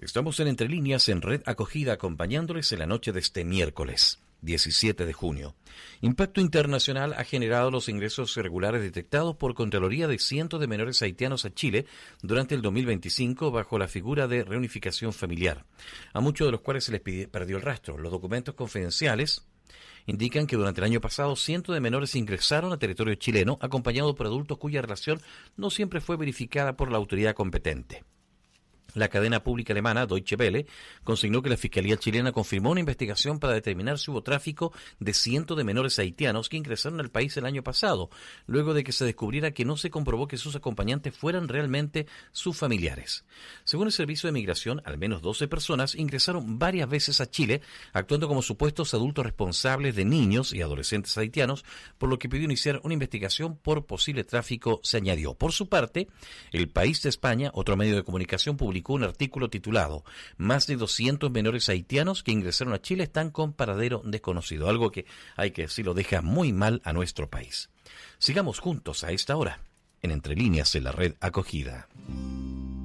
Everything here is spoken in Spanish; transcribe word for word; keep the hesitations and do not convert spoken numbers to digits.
Estamos en Entre Líneas en Red Acogida, acompañándoles en la noche de este miércoles diecisiete de junio. Impacto internacional ha generado los ingresos irregulares detectados por Contraloría de cientos de menores haitianos a Chile durante el dos mil veinticinco bajo la figura de reunificación familiar, a muchos de los cuales se les pide, perdió el rastro. Los documentos confidenciales indican que durante el año pasado cientos de menores ingresaron a territorio chileno acompañados por adultos cuya relación no siempre fue verificada por la autoridad competente. La cadena pública alemana Deutsche Welle consignó que la Fiscalía chilena confirmó una investigación para determinar si hubo tráfico de cientos de menores haitianos que ingresaron al país el año pasado, luego de que se descubriera que no se comprobó que sus acompañantes fueran realmente sus familiares. Según el Servicio de Migración, al menos doce personas ingresaron varias veces a Chile, actuando como supuestos adultos responsables de niños y adolescentes haitianos, por lo que pidió iniciar una investigación por posible tráfico, se añadió. Por su parte, El País de España, otro medio de comunicación, publicó un artículo titulado "Más de doscientos menores haitianos que ingresaron a Chile están con paradero desconocido", algo que, hay que decirlo, deja muy mal a nuestro país. Sigamos juntos a esta hora, en Entre Líneas en la Red Acogida.